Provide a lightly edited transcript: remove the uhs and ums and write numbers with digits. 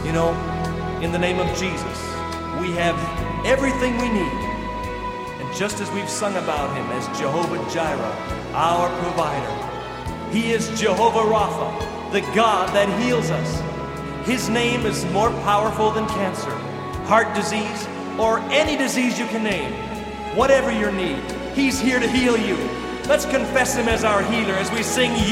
You know, in the name of Jesus, we have everything we need. And just as we've sung about him as Jehovah Jireh, our provider, he is Jehovah Rapha, the God that heals us. His name is more powerful than cancer, heart disease, or any disease you can name. Whatever your need, he's here to heal you. Let's confess him as our healer as we sing,